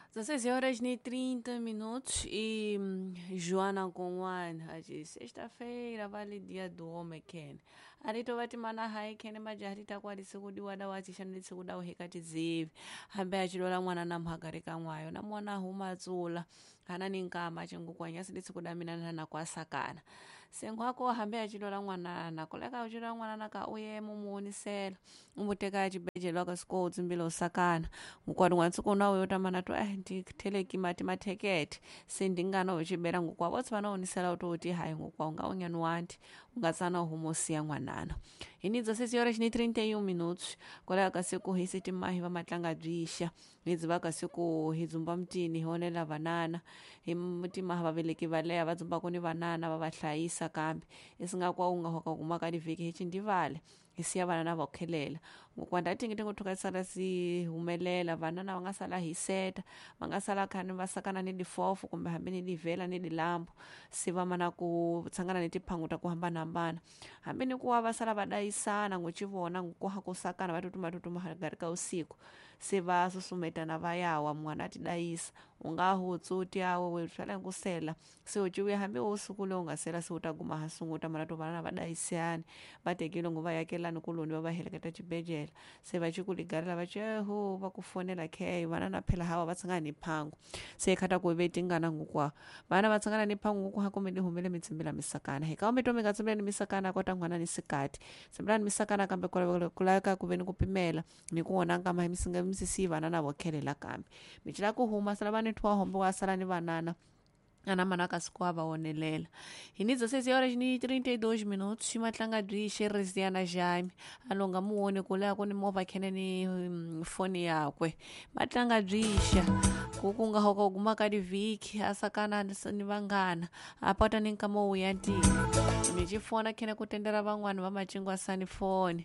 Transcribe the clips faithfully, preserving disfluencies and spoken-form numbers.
dezesseis horas e trinta minutos e hum, Joana Gonwan aji sexta-feira vale dia do homem Ken. Arito vati mana hai Ken majarita kwa disugudi wada wati shani disuguda uhikati zivi. Hambe ajilola mwana na mhagarika mwayo na mwana huma zula. Hana ninkama chingu kwa nyasi disuguda minana na kwa sakana. Sengu hako hambe ajilola mwana na koleka ajilola mwana na ka uye mumuuni sela. Umuteka ajibeje loka sko zimbilo sakana. Mkwadu wansuku na uyota manatu eh ndikutheleki mati mathekete sindingana uchibera ngokwa botsi vanaonisela kuti uti hayi ngokwa unga unyani wanti ungatsana humosiya n'wanana inidzo sesi horas ni trinta e um minutos kola kasiku hisi timahi va matlanga byixa hidzi va kasiku hi dzumba mutini hi onela vanana hi timaha vaveleki va leha va dzumbako ni vanana va va hlayisa kambe isingakwa unga hoka kumaka livhiki hi chindivale hi siya vanana va khelela kwanda tingi kuthuka sala si humelela vanana va nga sala hi seta va nga sala khani va sakana ni lifofu kumbe hambi ni livhela ni lilambu si va mana ku tshangana ni tiphangu ta ku hambanahambana hambi ni kuwa va sala va dayisana ngochi vona ku ha ku sakana va tutuma tutuma gari ka usiku se va susumetana va yawa mwana ti dayisa u nga hutsuti yawe we sala nkusela se uchiwe hambi usiku lo nga sela se utaguma hasunguta mara to vanana va dayisana va tekile nguva yakelani kuloni va va heleketa chibejela se va chikuligarela va cheho va kufonela khe vanana phela hawa va tsangana ni phangu se khata ku vetingana ngokwa vana va tsangana ni phangu ngokwa hakomeli humele mitsimbila misakana he ka mito mega tsimbila ni misakana kota ngwana ni sikati tsimbila ni misakana kambe kulaka ku veni kupimela ni ku ona kama misinga misisi vanana vo khelela kambe michila ku huma sala vani thwa hombo wa sala ni vanana ana manaka siku va onelela hinidzo sesi horas ni trinta e dois minutos ximatlanga byixe Risiana Jaime alonga muone kule ku ni movha khene ni um, foni yakwe matlanga byixa ku ku nga hoka gumaka livhiki asakana ni vanghana apata ni nkama wu ya ntini mi chifona khene ku tendera van'wani va macingwa sani foni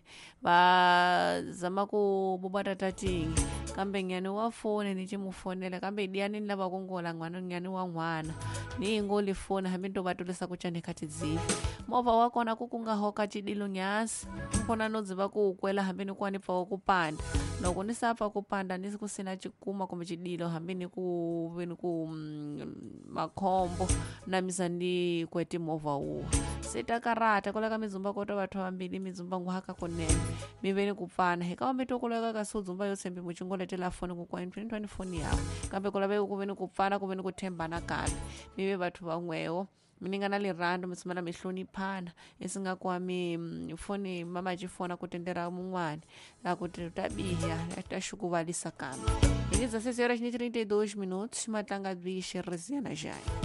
va zama ku bubata tatingi kambe nyani wa foni ni chimufonela kambe diani ni lava kungola n'wana nyani wa n'wana ni ngoli foni hambi ndo vatulisa ku chane khati dzivi movha wa kona ku ku nga hoka chidilo nyasi kona no dziva ku ukwela hambi ni kwani pfa ku panda loko ni sapfa ku panda ni ku sina chikuma kumbe chidilo hambi ni ku veni ku mm, makhombo na misandi kweti movha wu seta karata koleka mizumba kota vathu vambili mizumba nguhaka kunene mi veni ku pfana he ka wambe to koleka ka so dzumba yo tsembi muchingoletela foni ku kwa twenty twenty foni yawo kambe kolave ku veni ku pfana ku veni ku thembana kambe mi ve vathu van'wewo miningana lirando mitsimana mihloniphana isingakuwa mi foni mama chifona kutendera mun'wana akuti tabiha tashukuvalisa kambe inidzo sesi horas ni trinta e dois minutos matlanga byixe Risiana Jaime